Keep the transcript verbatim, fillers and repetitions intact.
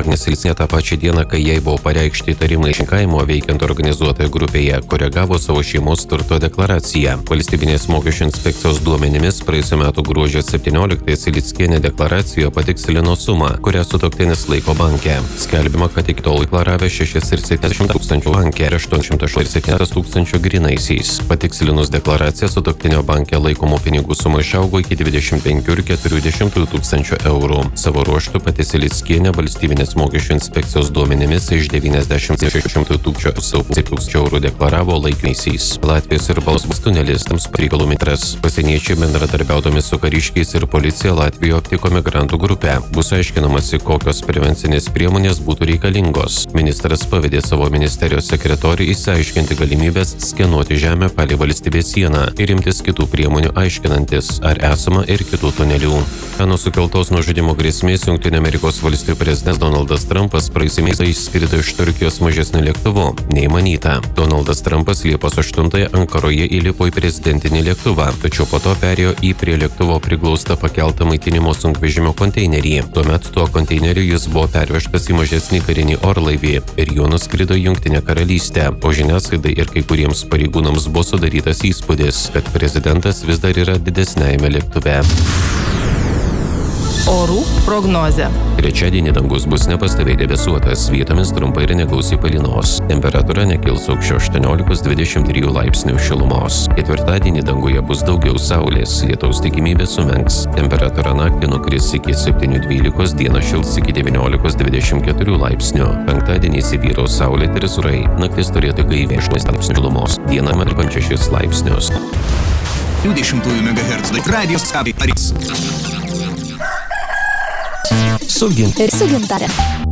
Agnė Silcnė tą pačią dieną, kai jai buvo pareikšti įtarimai šinkavimo veikiant organizuotoje grupėje, koregavo savo šeimos turto deklaraciją. Valstybinės mokesčių inspekcijos duomenimis praėjusiu metu gruodžio septynioliktąją Silckienė deklaracijoje patikslino sumą, kurią sutuoktinis laiko banke. Skelbima, kad iki tol deklaravę šešis ir septyniasdešimt tūkstančių banke ir aštuoniasdešimt aštuonis ir septyniasdešimt tūkstančių grynaisiais. Patikslinus deklaraciją, sutuoktinio banke laikomų pinigų suma išaugo iki dvidešimt penkių ir keturių dešimtųjų tūkstančių eurų. Savo ruožtu pati Silckienė valstybinės mokesčių inspekcijos duomenimis iš devyniasdešimt šešių tūkstančių eurų deklaravo laikinaisiais. Latvijos ir Baltijos tunelis tams reikalų ministras. Pasieniečiai bendradarbiaudami su kariškiais ir policija Latvijoje aptiko migrantų grupę. Bus aiškinamasi, kokios prevencinės priemonės būtų reikalingos. Ministras pavedė savo ministerijos sekretoriui išsiaiškinti galimybės skenuoti žemę palei valstybės sieną ir imtis kitų priemonių aiškinantis, ar esama ir kitų tunelių. Nuo sukeltos nužudymo grėsmės Jungtinių Amerikos valstijų prezidentas Donaldas Trumpas praėjusiais metais išskrido iš Turkijos mažesniu lėktuvu nei manyta. Donaldas Trumpas Liepos aštuntąją Ankaroje įlipo į prezidentinį lėktuvą, tačiau po to perėjo į prie lėktuvo priglaustą pakeltą maitinimo sunkvežimio konteinerį. Tuomet tuo konteineriu jis buvo pervežtas į mažesnį karinį orlaivį ir juo nuskrido į Jungtinę karalystę. O žiniasklaidai ir kai kuriems pareigūnams buvo sudarytas įspūdis, kad prezidentas vis dar yra didesniajame lėktuve. Orų prognozė. Trečiadienį dangus bus nepastoviai debesuotas, vietomis trumpai ir negausiai palynos. Temperatūra nekils aukščiau aštuoniolikos dvidešimt trijų laipsnių šilumos. Ketvirtadienį danguje bus daugiau saulės, lietaus tikimybė sumenks. Temperatūra naktį nukris iki septynių dvylikos, dieną šils iki devyniolikos dvidešimt keturių laipsnių. Penktadienį įsivyraus saulėti ir sūrai, naktis turėtų gaiviai aštuonis laipsnių šilumos, dieną marpant šešis laipsnius. dvidešimt megahercų radijos savitarys. Su Gintare.